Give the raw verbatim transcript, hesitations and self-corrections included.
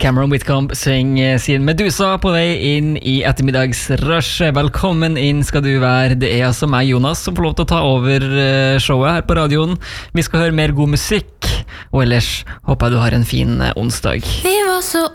Cameron Whitcomb synger sin Medusa på vei inn i ettermiddagsrush. Velkommen inn skal du være. Det er altså meg, Jonas, som får lov til å ta over showet her på radioen. Vi skal høre mer god musikk, og ellers håper jeg du har en fin onsdag. Vi var så